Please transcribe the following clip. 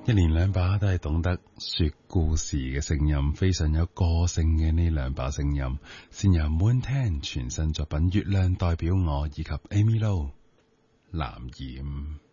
一連兩把都係懂得說故事嘅聲音，非常有個性嘅呢兩把聲音，先由 Moon Tan 全新作品《月亮代表我》以及 Amy Lo 藍染。